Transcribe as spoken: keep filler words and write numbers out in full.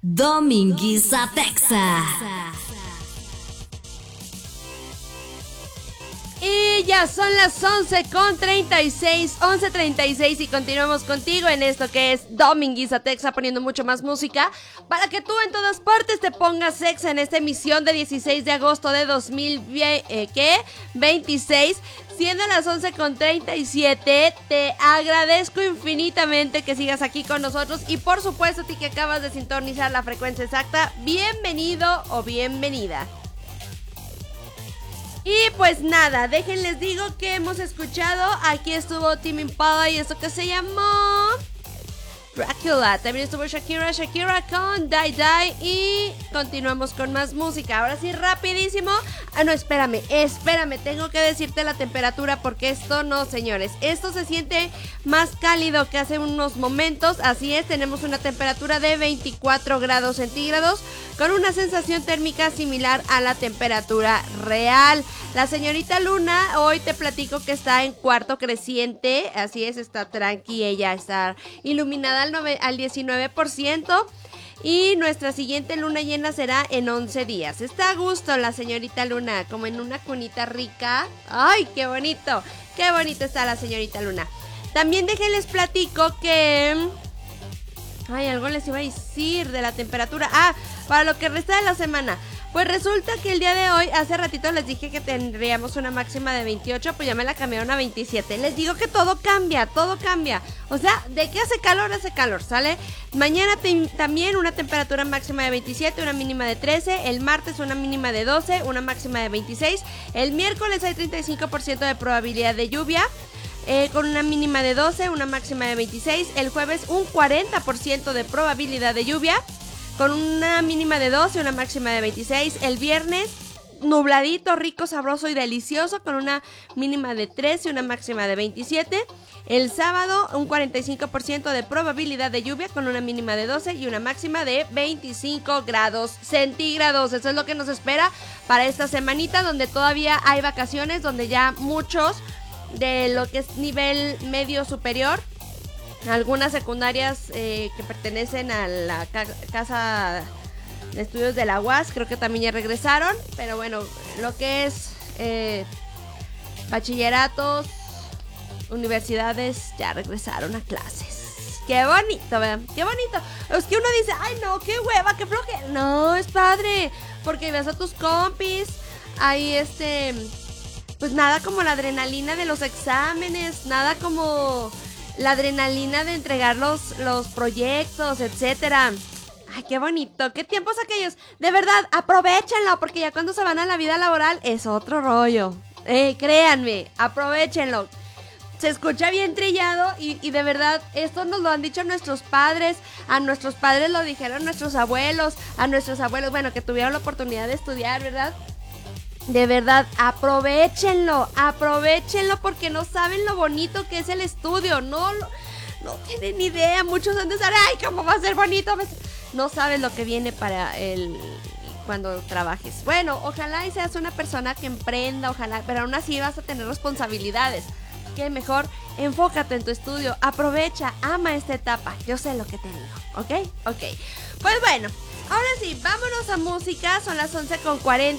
Dominguiza Texa. Y ya son las once con treinta y seis, once treinta y seis y continuamos contigo en esto que es Dominguiza Texa, poniendo mucho más música para que tú en todas partes te pongas sexa en esta emisión de dieciséis de agosto de dos mil veintiséis. Siendo las once con treinta y siete, te agradezco infinitamente que sigas aquí con nosotros y por supuesto a ti que acabas de sintonizar la frecuencia exacta, bienvenido o bienvenida. Y pues nada, déjenles digo que hemos escuchado, aquí estuvo Tame Impala y esto que se llamó Dracula. También estuvo Shakira, Shakira con Die Die y continuamos con más música. Ahora sí, rapidísimo. Ah, no, espérame, espérame, tengo que decirte la temperatura porque esto no, señores. Esto se siente más cálido que hace unos momentos. Así es, tenemos una temperatura de veinticuatro grados centígrados con una sensación térmica similar a la temperatura real. La señorita Luna, hoy te platico que está en cuarto creciente. Así es, está tranqui, ella está iluminada al, nove, al diecinueve por ciento. Y nuestra siguiente luna llena será en once días. Está a gusto la señorita Luna, como en una cunita rica. ¡Ay, qué bonito! ¡Qué bonita está la señorita Luna! También déjenles platico que... Ay, algo les iba a decir de la temperatura. Ah, para lo que resta de la semana. Pues resulta que el día de hoy, hace ratito les dije que tendríamos una máxima de veintiocho, pues ya me la cambiaron a veintisiete. Les digo que todo cambia, todo cambia. O sea, de que hace calor, hace calor, ¿sale? Mañana también una temperatura máxima de veintisiete, una mínima de trece. El martes una mínima de doce, una máxima de veintiséis. El miércoles hay treinta y cinco por ciento de probabilidad de lluvia. Eh, con una mínima de doce, una máxima de veintiséis. El jueves un cuarenta por ciento de probabilidad de lluvia, con una mínima de doce, una máxima de veintiséis. El viernes nubladito, rico, sabroso y delicioso, con una mínima de trece, una máxima de veintisiete. El sábado un cuarenta y cinco por ciento de probabilidad de lluvia, con una mínima de doce y una máxima de veinticinco grados centígrados. Eso es lo que nos espera para esta semanita, donde todavía hay vacaciones, donde ya muchos de lo que es nivel medio superior, algunas secundarias eh, que pertenecen a la ca- casa de estudios de la U A S, creo que también ya regresaron, pero bueno, lo que es eh, bachilleratos, universidades ya regresaron a clases. Qué bonito, ¿verdad? Qué bonito. Es que uno dice, ay no, qué hueva, qué flojera. No, es padre, porque ves a tus compis, ahí este... pues nada como la adrenalina de los exámenes, nada como la adrenalina de entregar los, los proyectos, etcétera. Ay, qué bonito, qué tiempos aquellos. De verdad, aprovéchenlo, porque ya cuando se van a la vida laboral es otro rollo. Eh, créanme, aprovéchenlo. Se escucha bien trillado y, y de verdad, esto nos lo han dicho nuestros padres, a nuestros padres lo dijeron nuestros abuelos, a nuestros abuelos, bueno, que tuvieron la oportunidad de estudiar, ¿verdad? De verdad, aprovéchenlo, aprovéchenlo porque no saben lo bonito que es el estudio, no, no tienen idea, muchos han de saber, ay, ¿cómo va a ser bonito? No saben lo que viene para el cuando trabajes. Bueno, ojalá y seas una persona que emprenda, ojalá, pero aún así vas a tener responsabilidades. Que mejor enfócate en tu estudio, aprovecha, ama esta etapa, yo sé lo que te digo, ¿ok? Ok, pues bueno, ahora sí, vámonos a música, son las once con cuarenta.